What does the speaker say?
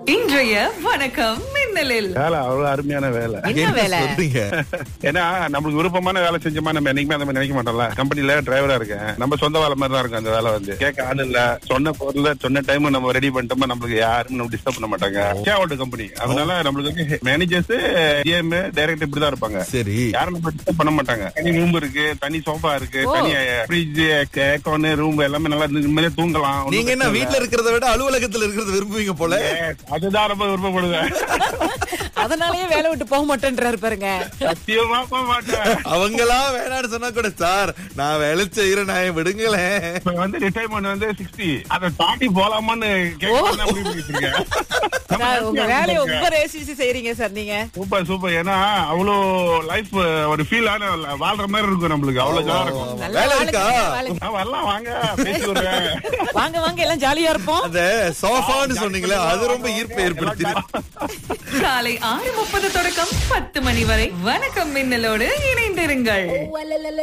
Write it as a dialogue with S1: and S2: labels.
S1: இன்றைய வணக்கம் மின்னலில்
S2: வேலை அவ்வளவு அருமையான வேலை.
S3: என்ன வேலை?
S4: சொல்றீங்க?
S2: ஏன்னா நம்மளுக்கு விருப்பமான வேலை செஞ்சோமா நம்ம என்னைக்குமே அந்த மாதிரி நினைக்க மாட்டோம்ல. கம்பெனில டிரைவரா இருக்கேன், நம்ம சொந்த வேலை மாதிரி தான் இருக்கும். அந்த வேலை வந்து கேட்க ஆள் இல்ல, சொன்ன பொருள் சொன்ன டைம் நம்ம ரெடி பண்ணிட்டோமா, நம்மளுக்கு யாரும் நம்ம டிஸ்டர்ப் பண்ண மாட்டாங்க. ஷேர் கம்பெனி, அதனால நம்மளுக்கு வந்து மேனேஜர்ஸ் ஜிஎம் டைரக்டர் இப்படிதான் இருப்பாங்க.
S4: சரி,
S2: யாரும் நம்ம டிஸ்டர்ப் பண்ண மாட்டாங்க. தனி ரூம் இருக்கு, தனி சோஃபா இருக்கு, தனி ஃப்ரிட்ஜ், ஏர்கான் ரூம் எல்லாமே நல்லா நிம்மதியா தூங்கலாம்.
S4: நீங்க என்ன வீட்டுல இருக்கிறத விட அலுவலகத்துல இருக்கிறத விரும்புவீங்க போல.
S2: அதுதான் ரொம்ப விருப்பப்படுவேன்.
S3: அதனாலயே வேலை விட்டு போக மாட்டேன்றாரு பாருங்க.
S2: சத்தியமா போக மாட்டேன்.
S4: அவங்களா வேணான்னு சொன்னா கூட சார் நான் வேலை செய்யறேன் நான் விடுங்களேன்.
S2: இப்ப வந்து ரிட்டைர்மெண்ட் வந்து 60, அதை தாண்டி போலாமான்னு கேட்க முடிவு பண்ணிருக்கீங்க.
S3: சார், உங்க வேலையை ரொம்ப ரேசிச்சு செய்றீங்க சார் நீங்க.
S2: Super super. ஏன்னா அவ்வளோ லைஃப் ஒரு ஃபீல் ஆன வாழ்ற மாதிரி இருக்கும் நம்மளுக்கு. அவ்வளவு ஜாலியா இருக்கும்.
S3: நல்ல
S4: வேலை
S3: ஆளுங்க,
S4: இருக்கா?
S3: நல்ல ஆளுங்க.
S2: வரலாம், வாங்க பேசி விடுறேன்.
S3: வாங்க வாங்க, எல்லாம் ஜாலியா இருப்போம்.
S4: அந்த சோஃபான்னு சொன்னீங்களே அது ரொம்ப ஈர்ப்பை ஏற்படுத்தி.
S1: காலை 6:30 தொடக்கம் 10 மணி வரை வணக்கம் மின்னலோடு இணைந்திருங்கள்.